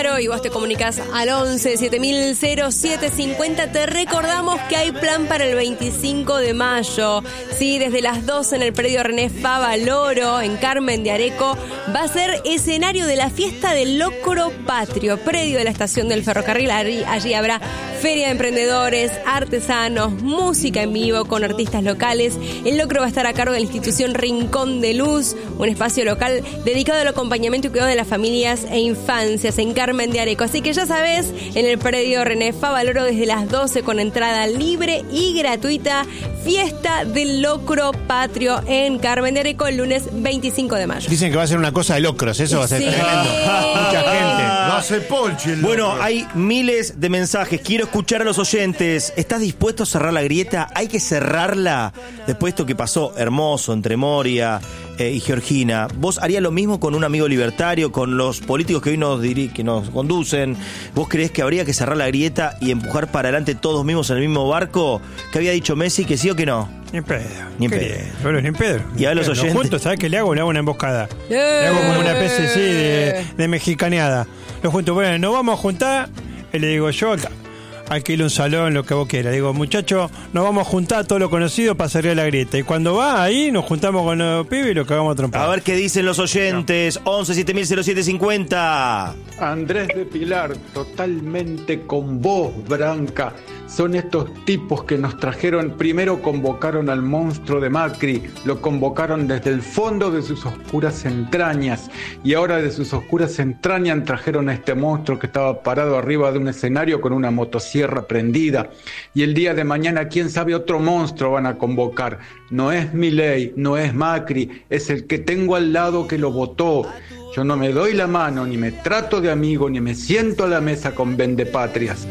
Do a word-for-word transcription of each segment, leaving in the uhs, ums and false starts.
Y vos te comunicas al once siete mil siete cincuenta. Te recordamos que hay plan para el veinticinco de mayo. Sí, desde las doce en el predio René Favaloro, en Carmen de Areco, va a ser escenario de la fiesta del Locro Patrio, predio de la estación del ferrocarril. Allí, allí habrá feria de emprendedores, artesanos, música en vivo con artistas locales. El locro va a estar a cargo de la institución Rincón de Luz, un espacio local dedicado al acompañamiento y cuidado de las familias e infancias en Carmen de Areco. Así que ya sabes, en el predio René Favaloro desde las doce con entrada libre y gratuita, fiesta del Locro Patrio en Carmen de Areco el lunes veinticinco de mayo. Dicen que va a ser una cosa de locros, eso va a ser sí. tremendo. Mucha gente. No hace polche el Bueno, locro. hay miles de mensajes. Quiero escuchar a los oyentes. ¿Estás dispuesto a cerrar la grieta? Hay que cerrarla. Después de esto que pasó hermoso entre Moria eh, y Georgina, ¿vos harías lo mismo con un amigo libertario, con los políticos que hoy nos, diri- que nos conducen? ¿Vos creés que habría que cerrar la grieta y empujar para adelante todos mismos en el mismo barco? ¿Qué había dicho Messi? ¿Que sí o que no? Ni en pedo. Ni en ¿Qué pedo. le- Pero ni en pedo. Y a los Los oyentes. junto, ¿sabes qué le hago? Le hago una emboscada. ¡Eh! Le hago como una especie sí, de, de mexicaneada. Los junto, bueno, nos vamos a juntar. Y le digo yo, alquilo un salón, lo que vos quieras. Digo, muchachos, nos vamos a juntar todo lo conocido para salir a la grieta. Y cuando va ahí, nos juntamos con los pibes y lo cagamos a trompar. A ver qué dicen los oyentes. once siete mil siete cincuenta. Andrés de Pilar, totalmente con vos, Branca. Son estos tipos que nos trajeron, primero convocaron al monstruo de Macri, lo convocaron desde el fondo de sus oscuras entrañas y ahora de sus oscuras entrañas trajeron a este monstruo que estaba parado arriba de un escenario con una motosierra prendida. Y el día de mañana, quién sabe, otro monstruo van a convocar. No es Milei, no es Macri, es el que tengo al lado que lo votó. Yo no me doy la mano, ni me trato de amigo, ni me siento a la mesa con vendepatrias.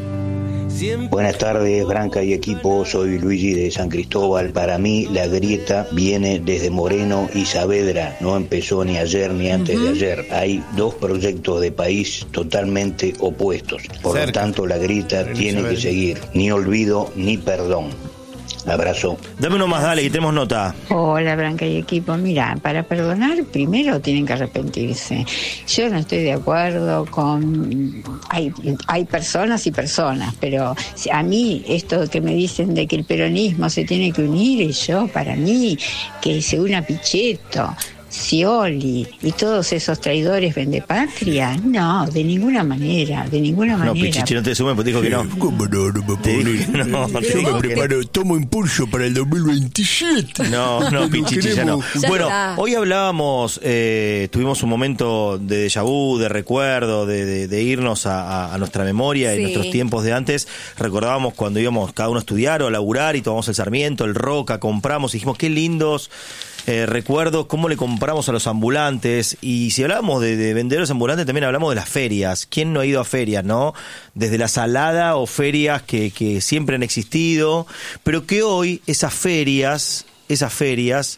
Buenas tardes, Branca y equipo, soy Luigi de San Cristóbal. Para mí la grieta viene desde Moreno y Saavedra, no empezó ni ayer ni antes uh-huh. de ayer. Hay dos proyectos de país totalmente opuestos, por Cerca. lo tanto la grieta Moreno tiene que seguir, ni olvido ni perdón. Abrazo. Dame uno más, dale, que tenemos nota. Hola, Branca y equipo. Mira, para perdonar, primero tienen que arrepentirse. Yo no estoy de acuerdo con... Hay, hay personas y personas, pero a mí esto que me dicen de que el peronismo se tiene que unir, y yo, para mí, que se una Pichetto, Scioli y todos esos traidores vendepatria, no, de ninguna manera, de ninguna manera. No, Pichichi, no te sumes porque dijo que no. ¿Cómo no? No me Te dijo, no, Yo te dijo me que preparo, tomo impulso para el dos mil veintisiete. No, no, Pichichi, ya no. Ya Bueno, está. hoy hablábamos, eh, tuvimos un momento de déjà vu, de recuerdo, de, de, de irnos a, a, a nuestra memoria Sí. y nuestros tiempos de antes. Recordábamos cuando íbamos cada uno a estudiar o a laburar y tomamos el Sarmiento, el Roca, compramos y dijimos qué lindos eh, recuerdos, cómo le compramos a los ambulantes. Y si hablábamos de, de vendedores ambulantes, también hablamos de las ferias. ¿Quién no ha ido a ferias, no? Desde la Salada o ferias que, que siempre han existido, pero que hoy esas ferias, esas ferias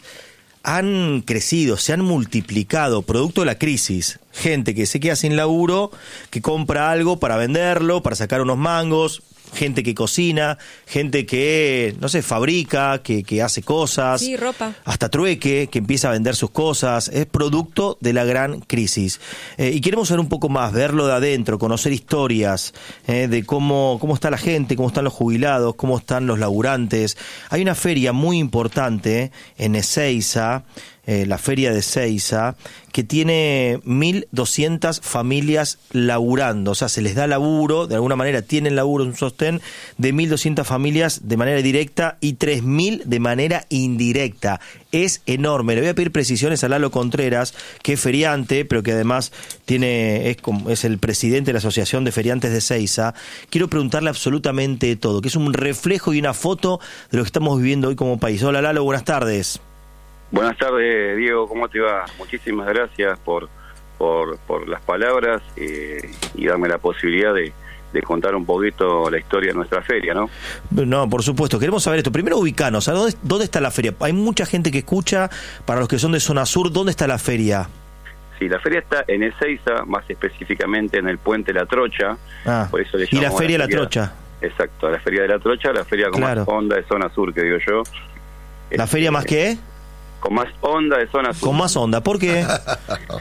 han crecido, se han multiplicado, producto de la crisis. Gente que se queda sin laburo, que compra algo para venderlo, para sacar unos mangos, gente que cocina, gente que, no sé, fabrica, que, que hace cosas. Sí, ropa. Hasta trueque, que empieza a vender sus cosas. Es producto de la gran crisis. Eh, y queremos saber un poco más, verlo de adentro, conocer historias eh, de cómo, cómo está la gente, cómo están los jubilados, cómo están los laburantes. Hay una feria muy importante en Ezeiza, Eh, la feria de Ezeiza, que tiene mil doscientas familias laburando, o sea, se les da laburo, de alguna manera tienen laburo, un sostén de mil doscientas familias de manera directa y tres mil de manera indirecta. Es enorme. Le voy a pedir precisiones a Lalo Contreras, que es feriante, pero que además tiene es, como, es el presidente de la Asociación de Feriantes de Ezeiza. Quiero preguntarle absolutamente todo, que es un reflejo y una foto de lo que estamos viviendo hoy como país. Hola Lalo, buenas tardes. Buenas tardes, Diego, ¿cómo te va? Muchísimas gracias por por, por las palabras eh, y darme la posibilidad de, de contar un poquito la historia de nuestra feria, ¿no? No, por supuesto, queremos saber esto. Primero ubicanos, ¿dónde, dónde está la feria? Hay mucha gente que escucha, para los que son de zona sur, ¿dónde está la feria? Sí, la feria está en Ezeiza, más específicamente en el Puente La Trocha. Ah, por eso le y la llamamos feria la La Trocha. Exacto, la feria de La Trocha, la feria con Claro. más onda de zona sur, que digo yo. ¿La feria más qué? Con más onda de zona sur. Con más onda, ¿por qué?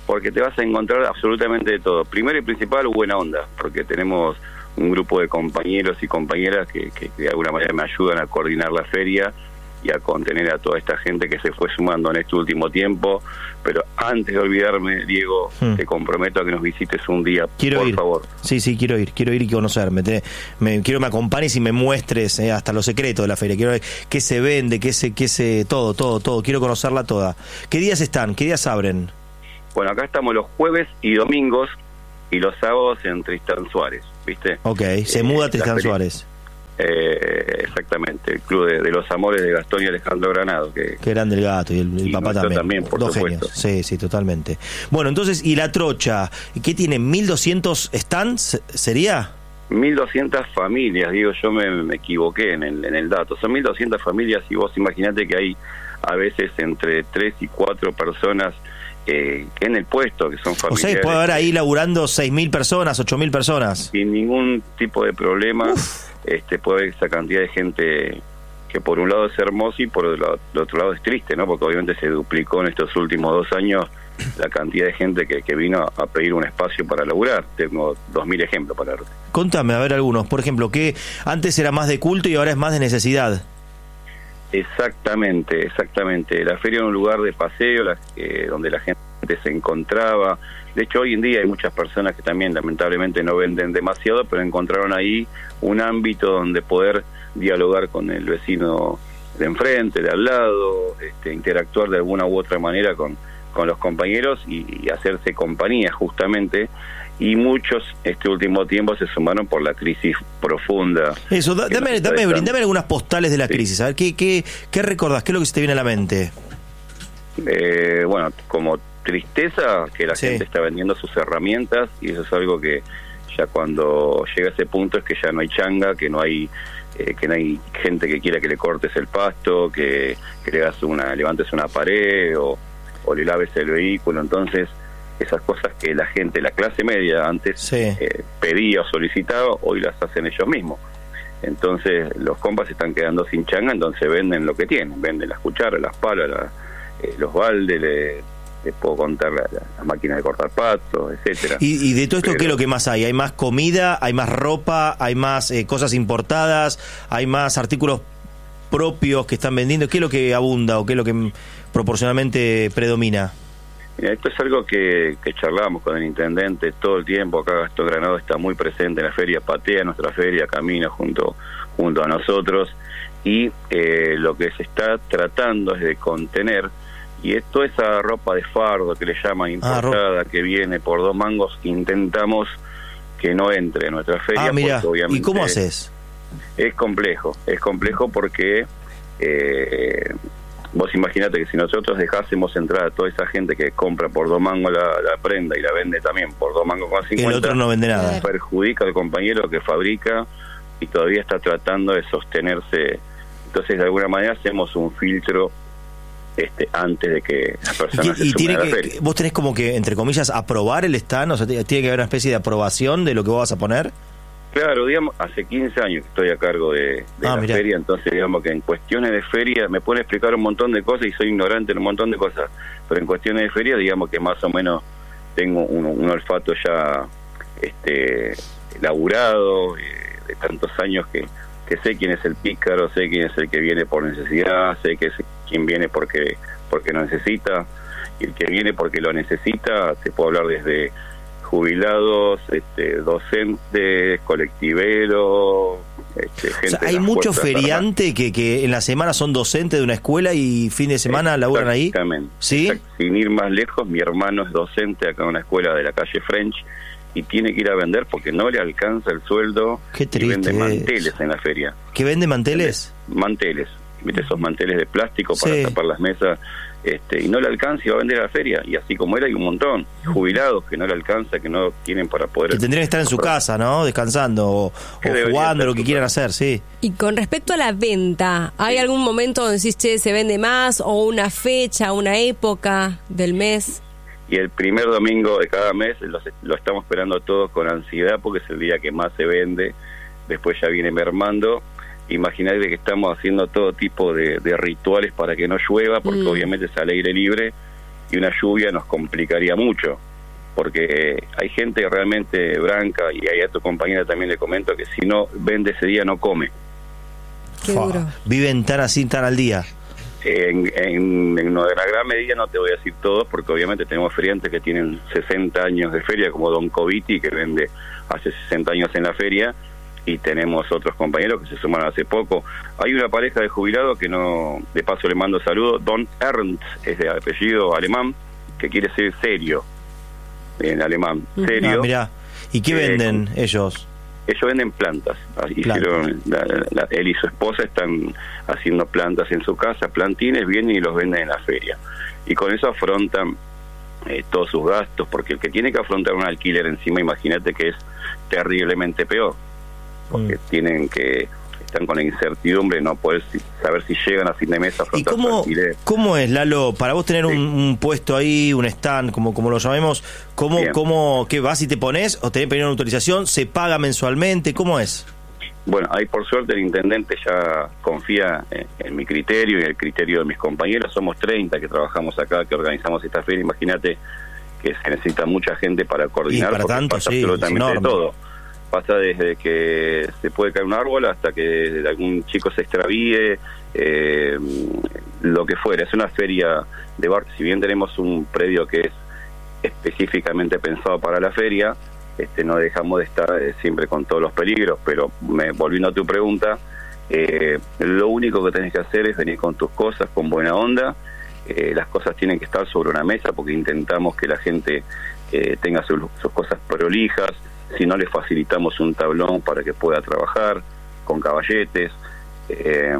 porque te vas a encontrar absolutamente de todo. Primero y principal, buena onda, porque tenemos un grupo de compañeros y compañeras que, que, que de alguna manera me ayudan a coordinar la feria y a contener a toda esta gente que se fue sumando en este último tiempo. Pero antes de olvidarme, Diego, hmm. te comprometo a que nos visites un día, quiero por ir. favor. Sí, sí, quiero ir, quiero ir y conocerme. Te, me, quiero que me acompañes y me muestres eh, hasta los secretos de la feria. Quiero ver qué se vende, qué se, qué se, todo, todo, todo. Quiero conocerla toda. ¿Qué días están? ¿Qué días abren? Bueno, acá estamos los jueves y domingos y los sábados en Tristán Suárez, ¿viste? Ok, se eh, muda Tristán Suárez. Eh, exactamente, el Club de, de los Amores de Gastón y Alejandro Granado, que, que eran del gato y el, el y papá también, también por dos supuesto. Genios, sí, sí, totalmente. Bueno, entonces, ¿y la trocha? ¿Qué tiene? ¿mil doscientos stands? ¿Sería? mil doscientas familias, digo, yo me, me equivoqué en el, en el dato, son mil doscientas familias y vos imaginate que hay a veces entre tres y cuatro personas eh, en el puesto, que son familiares. O sea, puede haber ahí laburando seis mil personas, ocho mil personas. Sin ningún tipo de problema. Uf. Este, puede haber esa cantidad de gente que por un lado es hermoso y por el otro lado es triste, ¿no? Porque obviamente se duplicó en estos últimos dos años la cantidad de gente que, que vino a pedir un espacio para laburar. Tengo dos mil ejemplos para darte. Contame, a ver algunos. Por ejemplo, que antes era más de culto y ahora es más de necesidad. Exactamente, exactamente. La feria era un lugar de paseo, la, eh, donde la gente se encontraba. De hecho, hoy en día hay muchas personas que también lamentablemente no venden demasiado, pero encontraron ahí un ámbito donde poder dialogar con el vecino de enfrente, de al lado, este, interactuar de alguna u otra manera con, con los compañeros y, y hacerse compañía justamente. Y muchos este último tiempo se sumaron por la crisis profunda. Eso, da, dame, dame, brindame algunas postales de la sí. crisis. A ver, ¿qué, qué, qué recordás? ¿Qué es lo que se te viene a la mente? Eh, bueno, como tristeza que la sí. gente está vendiendo sus herramientas, y eso es algo que ya cuando llega a ese punto es que ya no hay changa, que no hay eh, que no hay gente que quiera que le cortes el pasto, que, que le hagas una, levantes una pared o, o le laves el vehículo. Entonces esas cosas que la gente, la clase media antes sí. eh, pedía o solicitaba, hoy las hacen ellos mismos. Entonces los compas se están quedando sin changa, entonces venden lo que tienen, venden las cucharas, las palas, la, eh, los baldes, le, les puedo contar las la, la máquinas de cortar patos, etcétera. ¿Y, y de todo esto Pero, qué es lo que más hay? ¿Hay más comida, hay más ropa, hay más eh, cosas importadas, hay más artículos propios que están vendiendo? ¿Qué es lo que abunda o qué es lo que proporcionalmente predomina? Mira, esto es algo que, que charlamos con el intendente todo el tiempo. Acá Gastón Granado está muy presente en la feria, patea nuestra feria, camina junto junto a nosotros, y eh, lo que se está tratando es de contener, y es toda esa ropa de fardo que le llaman importada, ah, que viene por dos mangos, intentamos que no entre en nuestra feria. Ah, mira, ¿y cómo haces? Es complejo, es complejo porque eh, vos imaginate que si nosotros dejásemos entrar a toda esa gente que compra por dos mangos la, la prenda y la vende también por dos mangos con cincuenta, el otro no vende nada, perjudica al compañero que fabrica y todavía está tratando de sostenerse. Entonces de alguna manera hacemos un filtro este antes de que las personas y, y se tiene sumen a la que, feria. Vos tenés como que, entre comillas, aprobar el stand, o sea, tiene que haber una especie de aprobación de lo que vos vas a poner. Claro, digamos, hace quince años que estoy a cargo de, de ah, la mirá. feria, entonces digamos que en cuestiones de feria me pueden explicar un montón de cosas y soy ignorante en un montón de cosas, pero en cuestiones de feria digamos que más o menos tengo un, un olfato ya este elaborado, eh, de tantos años que, que sé quién es el pícaro, sé quién es el que viene por necesidad, sé que es quién viene porque porque lo necesita, y el que viene porque lo necesita, te puedo hablar desde jubilados, este, docentes, colectiveros, este, gente. O sea, hay mucho feriante que, que en la semana son docentes de una escuela y fin de semana laburan ahí. Exactamente. ¿Sí? Exact- sin ir más lejos, mi hermano es docente acá en una escuela de la calle French y tiene que ir a vender porque no le alcanza el sueldo. Qué triste. Y vende manteles en la feria. ¿Qué vende manteles? Manteles, ¿viste? Esos manteles de plástico para sí. tapar las mesas. Este, y no le alcanza y va a vender a la feria, y así como él hay un montón jubilados que no le alcanza, que no tienen para poder, que tendrían que estar en su casa, ¿no? Descansando o, o jugando, lo que quieran hacer, sí. Y con respecto a la venta, ¿hay sí. algún momento donde decís, che, se vende más, o una fecha, una época del mes? Y el primer domingo de cada mes lo, lo estamos esperando todos con ansiedad porque es el día que más se vende, después ya viene mermando. Imaginate que estamos haciendo todo tipo de, de rituales para que no llueva, porque mm. obviamente es al aire libre y una lluvia nos complicaría mucho, porque hay gente realmente branca, y ahí a tu compañera también le comento que si no vende ese día no come. Qué duro. Viven tan así, tan al día. En, en, en una gran medida no te voy a decir todos, porque obviamente tenemos feriantes que tienen sesenta años de feria, como Don Coviti, que vende hace sesenta años en la feria, y tenemos otros compañeros que se suman hace poco. Hay una pareja de jubilados que no, de paso le mando saludos, Don Ernst, es de apellido alemán, que quiere ser serio, en alemán, serio. Ah, mirá. ¿Y qué eh, venden con, ellos? Ellos venden plantas. Hicieron, la, la, él y su esposa están haciendo plantas en su casa, plantines, vienen y los venden en la feria. Y con eso afrontan eh, todos sus gastos, porque el que tiene que afrontar un alquiler encima, imagínate que es terriblemente peor, porque mm. tienen que... están con la incertidumbre, no poder si, saber si llegan a fin de mes a afrontar. ¿Y cómo, cómo es, Lalo, para vos tener sí. un, un puesto ahí, un stand, como como lo llamemos, cómo, cómo qué vas y te pones, o tenés que pedir una autorización, se paga mensualmente, cómo es? Bueno, ahí por suerte el intendente ya confía en, en mi criterio y el criterio de mis compañeros. Somos treinta que trabajamos acá, que organizamos esta feria. Imagínate que se necesita mucha gente para coordinar, y para porque tanto, pasa sí, absolutamente de todo. Pasa desde que se puede caer un árbol hasta que algún chico se extravíe, eh, lo que fuera. Es una feria de bar. Si bien tenemos un predio que es específicamente pensado para la feria, este, no dejamos de estar eh, siempre con todos los peligros. Pero me, volviendo a tu pregunta, eh, lo único que tenés que hacer es venir con tus cosas, con buena onda. Eh, las cosas tienen que estar sobre una mesa, porque intentamos que la gente eh, tenga sus, sus cosas prolijas. Si no, le facilitamos un tablón para que pueda trabajar con caballetes, eh,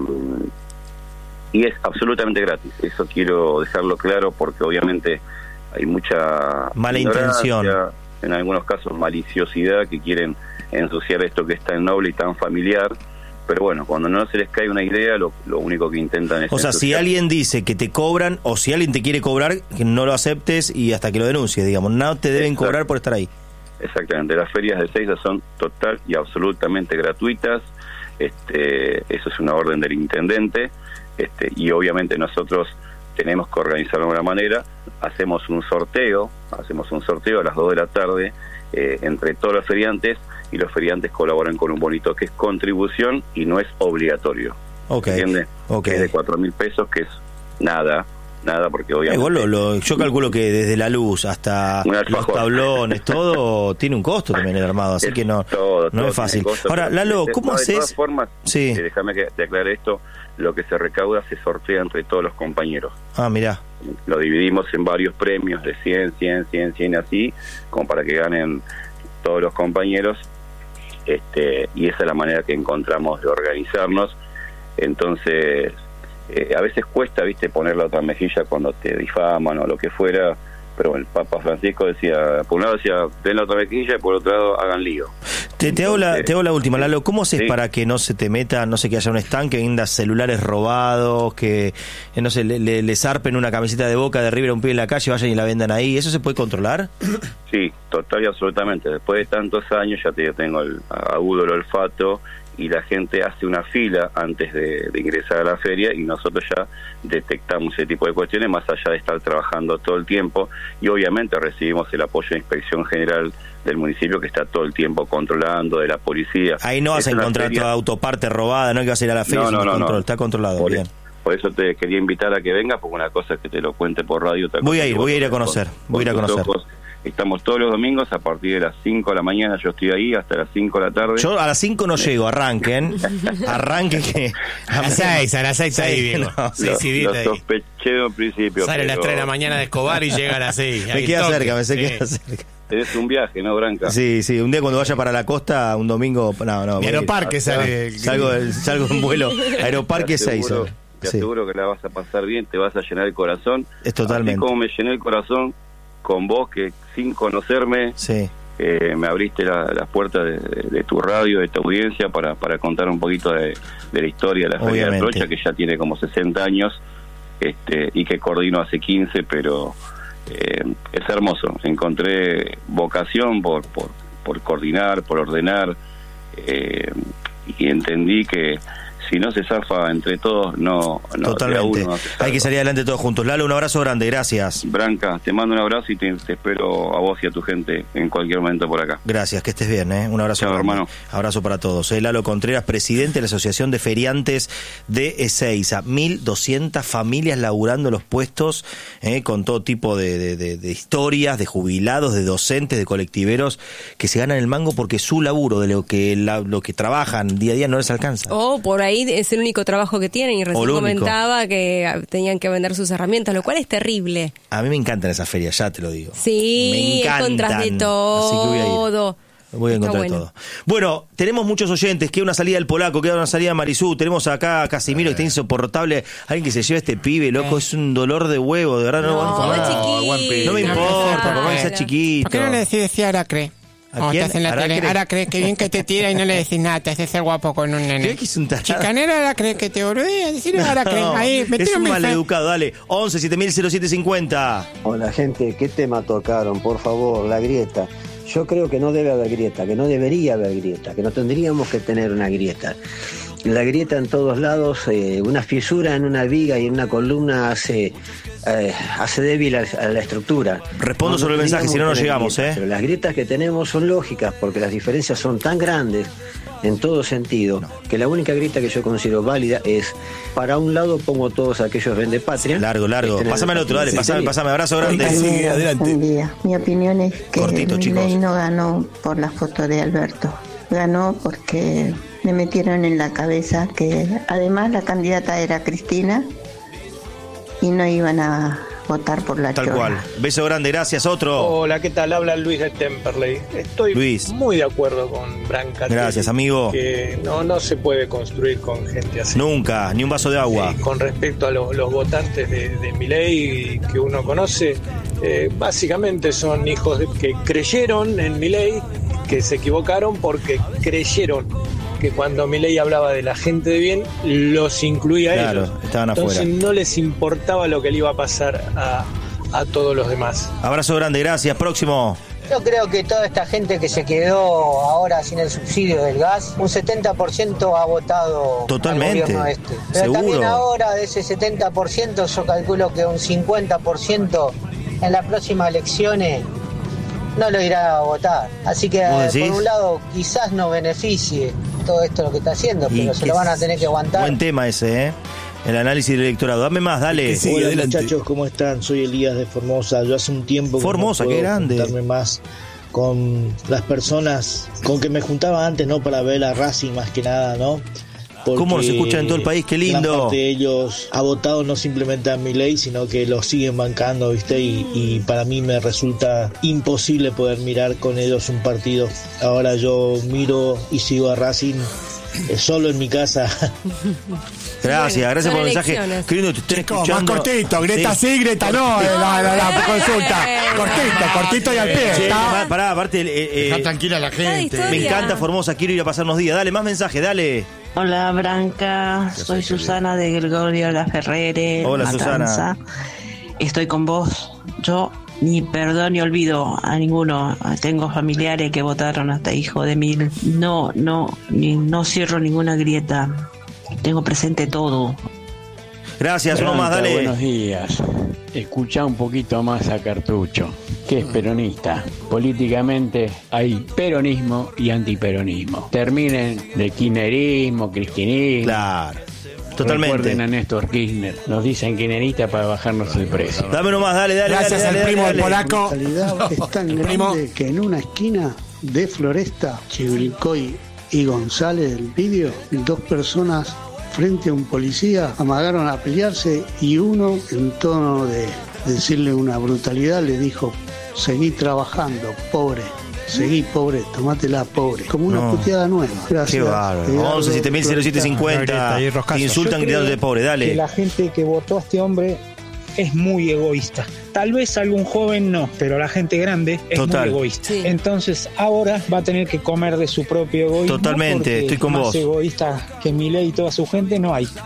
y es absolutamente gratis. Eso quiero dejarlo claro, porque obviamente hay mucha mala intención, en algunos casos maliciosidad, que quieren ensuciar esto que es tan noble y tan familiar. Pero bueno, cuando no se les cae una idea, lo, lo único que intentan es... O sea, ensuciar. Si alguien dice que te cobran, o si alguien te quiere cobrar, que no lo aceptes y hasta que lo denuncies, digamos. No te deben Exacto. cobrar por estar ahí. Exactamente, las ferias de Seiza son total y absolutamente gratuitas. Este, eso es una orden del intendente, este, y obviamente nosotros tenemos que organizarlo de alguna manera. Hacemos un sorteo, hacemos un sorteo a las dos de la tarde eh, entre todos los feriantes, y los feriantes colaboran con un bonito que es contribución y no es obligatorio. Okay. ¿Entiendes? Okay. Es de cuatro mil pesos, que es nada. Nada, porque obviamente... Igual lo, lo, yo calculo que desde la luz hasta los tablones, todo tiene un costo también el armado, así es que no, todo, no todo es fácil. Costo, Ahora, Lalo, ¿cómo no, haces? De todas formas, sí. eh, déjame que te aclare esto, lo que se recauda se sortea entre todos los compañeros. Ah, mirá. Lo dividimos en varios premios de cien, cien, cien, cien, así, como para que ganen todos los compañeros, este, y esa es la manera que encontramos de organizarnos. Entonces... Eh, a veces cuesta, viste, poner la otra mejilla cuando te difaman o lo que fuera, pero el Papa Francisco decía, por un lado decía, den la otra mejilla, y por otro lado hagan lío. Te, te, hago, la, te hago la última, Lalo, ¿cómo haces ¿sí? para que no se te meta, no sé, que haya un stand, que venda celulares robados, que, eh, no sé, le, le, le zarpen una camiseta de Boca de River a un pibe en la calle, vayan y la vendan ahí? ¿Eso se puede controlar? Sí, total y absolutamente. Después de tantos años ya te, tengo el agudo el olfato, y la gente hace una fila antes de, de ingresar a la feria, y nosotros ya detectamos ese tipo de cuestiones, más allá de estar trabajando todo el tiempo, y obviamente recibimos el apoyo de Inspección General del municipio, que está todo el tiempo controlando, de la policía. Ahí no vas a encontrar toda autoparte robada, no es que vas a ir a la feria, no, no, no, control, no. Está controlado, por, bien. Por eso te quería invitar a que vengas, porque una cosa es que te lo cuente por radio. Otra voy cosa a ir, voy a ir a conocer, con, voy a ir a conocer. Ojos. Estamos todos los domingos a partir de las cinco de la mañana, yo estoy ahí hasta las cinco de la tarde. Yo a las cinco no llego, arranquen. Arranquen que... A las seis, a las seis ahí, digo. No, sí, lo, sí, lo ahí. sospeché de un principio. Sale pero... a las tres de la mañana de Escobar y llega a las seis. Me queda cerca, me se queda sí. cerca. Es un viaje, ¿no, Branca? Sí, sí, un día cuando vaya para la costa, un domingo... No, no. Mi Aeroparque sale... Salgo, salgo en vuelo. Aeroparque seis. Te sí. aseguro que la vas a pasar bien, te vas a llenar el corazón. Es totalmente. Así como me llené el corazón con vos, que sin conocerme, sí. eh, me abriste la, las puertas de, de, de tu radio, de tu audiencia, para, para contar un poquito de, de la historia de la Feria de Trocha, que ya tiene como sesenta años, este, y que coordino hace quince, pero eh, es hermoso. Encontré vocación por, por, por coordinar, por ordenar, eh, y entendí que si no se zafa entre todos, no, no Totalmente. Uno, no hay que salir adelante todos juntos. Lalo, un abrazo grande, gracias. Branca, te mando un abrazo y te, te espero a vos y a tu gente en cualquier momento por acá. Gracias, que estés bien, ¿eh? Un abrazo. Chao, grande. hermano. Abrazo para todos. ¿eh? Lalo Contreras, presidente de la Asociación de Feriantes de Ezeiza. mil doscientas familias laburando los puestos, ¿eh? con todo tipo de, de, de, de historias, de jubilados, de docentes, de colectiveros, que se ganan el mango porque su laburo, de lo que, la, lo que trabajan día a día, no les alcanza. O por ahí es el único trabajo que tienen y recién comentaba que tenían que vender sus herramientas, lo cual es terrible. A mí me encantan esas ferias, ya te lo digo. Sí, me encantan. en contra de todo. Así que voy a ir. Voy a encontrar bueno. todo. Bueno, tenemos muchos oyentes. Queda una salida del Polaco, queda una salida de Marisú. Tenemos acá a Casimiro, que está insoportable. Alguien que se lleva este pibe, loco. Es un dolor de huevo, de verdad. No, No, no, es no, chiquito. no me importa, por más que sea chiquito. ¿Por qué no le decís decía Aracre? ¿A Como quién? te hacen la ¿Aracre? tele. Aracre, que bien que te tira y no le decís nada. Te haces ser guapo con un nene. ¿Crees que es un tarado? Chicanero Aracre, que te boludea. Decirle Aracre. No, Ahí, es metieron un mi fe. maleducado, dale. once siete mil cero siete cincuenta. Hola gente, ¿qué tema tocaron? Por favor, la grieta. Yo creo que no debe haber grieta, que no debería haber grieta, que no tendríamos que tener una grieta. La grieta en todos lados, eh, una fisura en una viga y en una columna hace, eh, hace débil a, a la estructura. Respondo No, sobre el no mensaje, si no, no tener llegamos, grietas, ¿eh? Pero las grietas que tenemos son lógicas porque las diferencias son tan grandes en todo sentido, no. que la única grieta que yo considero válida es, para un lado pongo todos aquellos vendepatria. Largo, largo. Pásame al otro, dale, pasame, pasame. Abrazo grande. Sí, adelante. Buen día. Mi opinión es que Cortito, Milei no ganó por la foto de Alberto. Ganó porque me metieron en la cabeza que además la candidata era Cristina y no iban a votar por la Tal chorra. cual. Beso grande, gracias. Otro. Hola, ¿qué tal? Habla Luis de Temperley. Estoy Luis. muy de acuerdo con Branca. Gracias, amigo. Que no, no se puede construir con gente así. Nunca, ni un vaso de agua. Eh, con respecto a lo- los votantes de, de Milei que uno conoce, eh, básicamente son hijos de- que creyeron en Milei, que se equivocaron porque creyeron que cuando Milei hablaba de la gente de bien, los incluía a Claro, ellos. estaban Entonces afuera. no les importaba lo que le iba a pasar a, a todos los demás. Abrazo grande, gracias. Próximo. Yo creo que toda esta gente que se quedó ahora sin el subsidio del gas, un setenta por ciento ha votado Totalmente, al gobierno este. Pero seguro. también ahora de ese setenta por ciento yo calculo que un cincuenta por ciento en las próximas elecciones no lo irá a votar. Así que ¿Vos eh, decís? por un lado quizás no beneficie todo esto lo que está haciendo, Y pero se que lo van a es- tener que aguantar. Buen tema ese, ¿eh? El análisis del electorado. Dame más, dale. Hola muchachos, ¿cómo están? Soy Elías de Formosa. Yo hace un tiempo que Formosa, no puedo qué grande. juntarme más con las personas con que me juntaba antes, ¿no? Para ver a Racing más que nada, ¿no? Porque ¿Cómo nos escuchan en todo el país? Qué lindo. gran parte de ellos ha votado no simplemente a Milei, sino que lo siguen bancando, ¿viste? Y, y para mí me resulta imposible poder mirar con ellos un partido. Ahora yo miro y sigo a Racing eh, solo en mi casa. Gracias, gracias por el mensaje. elecciones. Qué lindo, te estoy Chicos, más escuchando. cortito, Greta Sí. sí, Greta no, eh, la, la, la consulta. Cortito, cortito y al pie. Sí, ¿está? pará, pará, aparte. Eh, eh, Deja tranquila a la gente. Cada me historia. encanta Formosa, quiero ir a pasar unos días. Dale, más mensajes, dale. Hola Branca, soy Susana de Gregorio La Ferrere. Hola, Matanza. Susana. Estoy con vos. Yo ni perdón ni olvido a ninguno. Tengo familiares que votaron hasta hijo de mil. No, no, ni, no cierro ninguna grieta. Tengo presente todo. Gracias, uno más, dale. Buenos días. Escucha un poquito más a Cartucho, que es peronista. Políticamente hay peronismo y antiperonismo. Terminen de kirchnerismo, cristianismo. Claro, totalmente. Recuerden a Néstor Kirchner. Nos dicen kirchnerista para bajarnos el precio. Dame uno más, dale, dale. Gracias dale, al dale, primo dale, del dale. polaco. La calidad es tan El primo. grande que en una esquina de Floresta, Chivilcoy y González del vídeo, dos personas frente a un policía amagaron a pelearse y uno, en tono de decirle una brutalidad, le dijo: seguí trabajando, pobre. Seguí, pobre, tomátela, pobre. Como una No. puteada nueva. Gracias. Qué bárbaro. once siete mil cero siete cincuenta. Te insultan gritándote pobre, Que dale. la gente que votó a este hombre es muy egoísta. Tal vez algún joven no, pero la gente grande es Total. muy egoísta. Entonces ahora va a tener que comer de su propio egoísmo. Totalmente, porque estoy con más vos. egoísta que Milei y toda su gente no hay.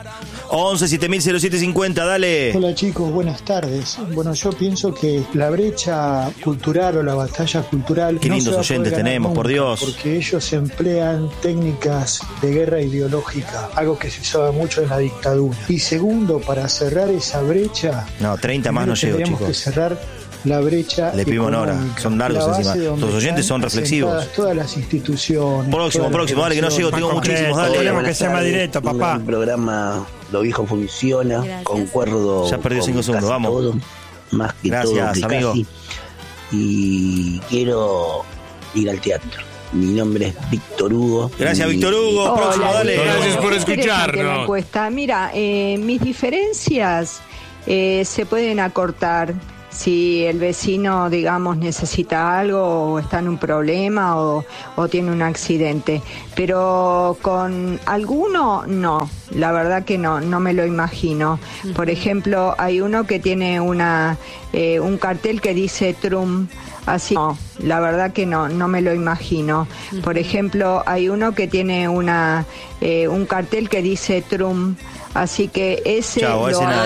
once siete mil cero siete cincuenta, dale. Hola chicos, buenas tardes. Bueno, yo pienso que la brecha cultural o la batalla cultural... Qué no lindos se va a oyentes poder ganar tenemos, por nunca, Dios. Porque ellos emplean técnicas de guerra ideológica, algo que se usaba mucho en la dictadura. Y segundo, para cerrar esa brecha... No, treinta más no llego, tendríamos chicos. que cerrar la brecha Le pedimos Nora, económica, son largos la base encima. donde Los oyentes están son reflexivos. asentadas todas las instituciones. Próximo, todas las próximo, dale que no llego, tengo relaciones. muchísimos, dale. Queremos que sea más directo, papá. El programa Lo Viejo Funciona, Gracias. concuerdo. Ya perdió con cinco segundos, casi vamos. todo, más que Gracias, todo, que amigo. casi. Y quiero ir al teatro. Mi nombre es Víctor Hugo. Gracias, y- Víctor Hugo. Hola, Próximo, dale. Víctor. Gracias por Interesante la escucharnos. encuesta. Mira, eh, mis diferencias eh, se pueden acortar si el vecino, digamos, necesita algo o está en un problema o, o tiene un accidente. Pero con alguno, no. La verdad que no, no me lo imagino. Por ejemplo, hay uno que tiene una eh, un cartel que dice Trump. Así no, la verdad que no, no me lo imagino. Por ejemplo, hay uno que tiene una eh, un cartel que dice Trump, así que ese Chao, lo ese nada.